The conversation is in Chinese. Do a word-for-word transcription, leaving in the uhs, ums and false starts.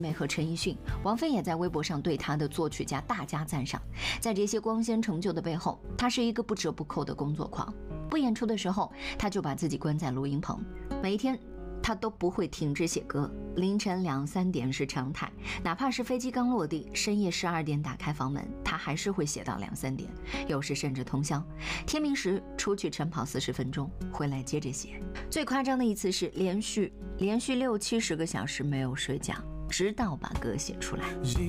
妹和陈奕迅，王菲也在微博上对她的作曲家大加赞赏。在这些光鲜成就的背后，她是一个不折不扣的工作狂。不演出的时候，她就把自己关在录音棚，每一天她都不会停止写歌。凌晨两三点是常态，哪怕是飞机刚落地，深夜十二点打开房门，她还是会写到两三点，有时甚至通宵。天明时出去晨跑四十分钟，回来接着写。最夸张的一次是连续连续六七十个小时没有睡觉，直到把歌写出来。